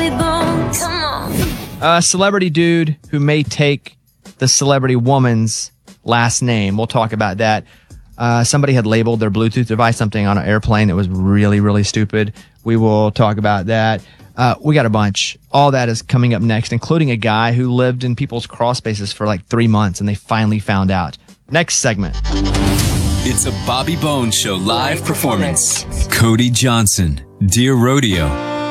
Bobby Bones. Come on. A celebrity dude who may take the celebrity woman's last name. We'll talk about that. Somebody had labeled their Bluetooth device something on an airplane that was really, really stupid. We will talk about that. We got a bunch. All that is coming up next, including a guy who lived in people's crawl spaces for like 3 months and they finally found out. Next segment. It's a Bobby Bones Show live performance. Cody Johnson, Dear Rodeo.